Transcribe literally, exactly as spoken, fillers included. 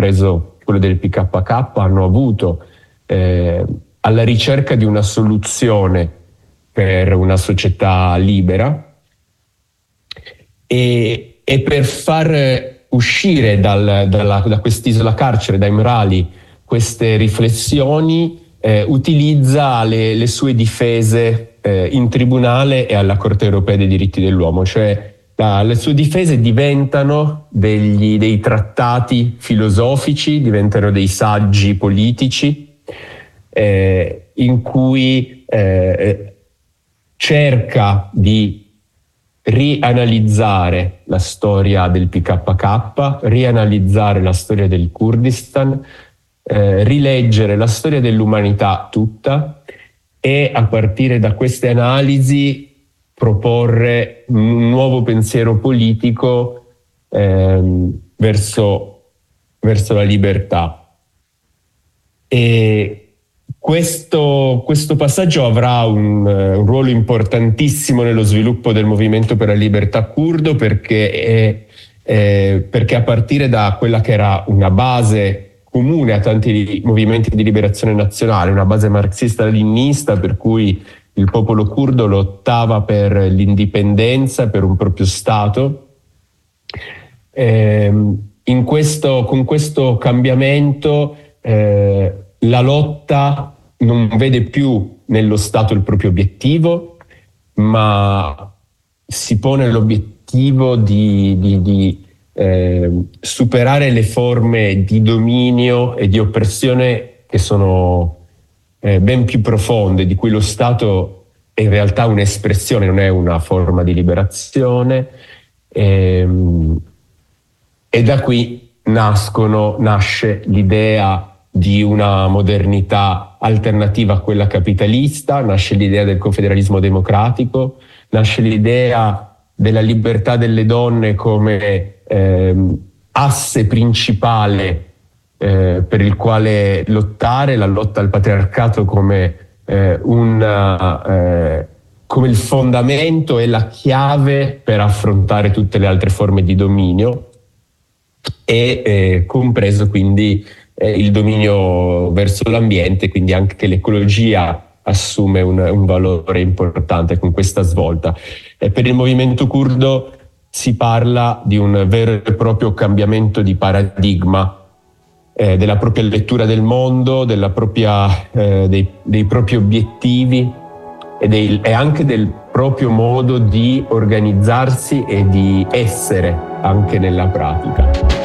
compreso quello del P K K, hanno avuto eh, alla ricerca di una soluzione per una società libera e, e per far uscire dal, dalla, da quest'isola carcere, da Imrali, queste riflessioni, eh, utilizza le, le sue difese eh, in tribunale e alla Corte Europea dei Diritti dell'Uomo, cioè la, le sue difese diventano degli, dei trattati filosofici, diventano dei saggi politici eh, in cui eh, cerca di rianalizzare la storia del P K K, rianalizzare la storia del Kurdistan, eh, rileggere la storia dell'umanità tutta e a partire da queste analisi proporre un nuovo pensiero politico ehm, verso, verso la libertà. E Questo, questo passaggio avrà un, un ruolo importantissimo nello sviluppo del movimento per la libertà curdo perché, è, è, perché a partire da quella che era una base comune a tanti movimenti di liberazione nazionale, una base marxista-leninista per cui il popolo curdo lottava per l'indipendenza, per un proprio Stato, eh, in questo, con questo cambiamento eh, la lotta non vede più nello Stato il proprio obiettivo, ma si pone l'obiettivo di, di, di eh, superare le forme di dominio e di oppressione che sono eh, ben più profonde, di cui lo Stato è in realtà un'espressione, non è una forma di liberazione. E, e da qui nascono, nasce l'idea di una modernità alternativa a quella capitalista, nasce l'idea del confederalismo democratico, nasce l'idea della libertà delle donne come ehm, asse principale eh, per il quale lottare, la lotta al patriarcato come, eh, una, eh, come il fondamento e la chiave per affrontare tutte le altre forme di dominio e eh, compreso quindi il dominio verso l'ambiente, quindi anche l'ecologia assume un, un valore importante con questa svolta. E per il movimento curdo si parla di un vero e proprio cambiamento di paradigma eh, della propria lettura del mondo, della propria, eh, dei, dei propri obiettivi e, dei, e anche del proprio modo di organizzarsi e di essere anche nella pratica.